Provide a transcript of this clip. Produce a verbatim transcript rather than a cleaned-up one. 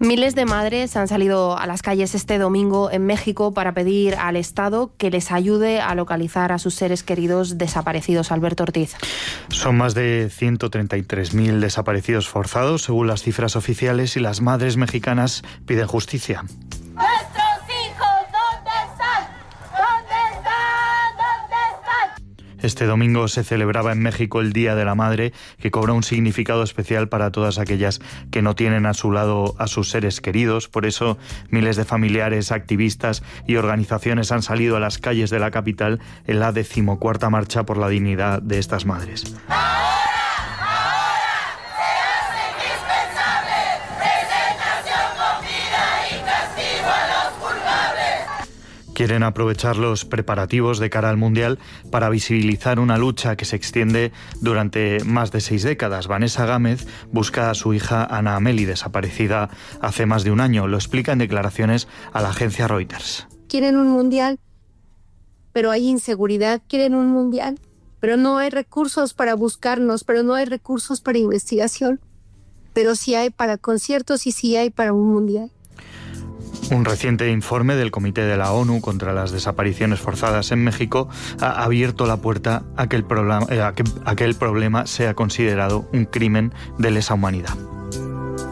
Miles de madres han salido a las calles este domingo en México para pedir al Estado que les ayude a localizar a sus seres queridos desaparecidos. Alberto Ortiz. Son más de ciento treinta y tres mil desaparecidos forzados, según las cifras oficiales, y las madres mexicanas piden justicia. ¡Nuestros hijos! ¿Dónde están? ¿Dónde están? ¿Dónde están? Este domingo se celebraba en México el Día de la Madre, que cobra un significado especial para todas aquellas que no tienen a su lado a sus seres queridos. Por eso, miles de familiares, activistas y organizaciones han salido a las calles de la capital en la decimocuarta marcha por la dignidad de estas madres. Quieren aprovechar los preparativos de cara al Mundial para visibilizar una lucha que se extiende durante más de seis décadas. Vanessa Gámez busca a su hija Ana Ameli, desaparecida hace más de un año. Lo explica en declaraciones a la agencia Reuters. Quieren un Mundial, pero hay inseguridad. Quieren un Mundial, pero no hay recursos para buscarnos, pero no hay recursos para investigación. Pero sí hay para conciertos y sí hay para un Mundial. Un reciente informe del Comité de la ONU contra las desapariciones forzadas en México ha abierto la puerta a que el problema, a que, a que el problema sea considerado un crimen de lesa humanidad.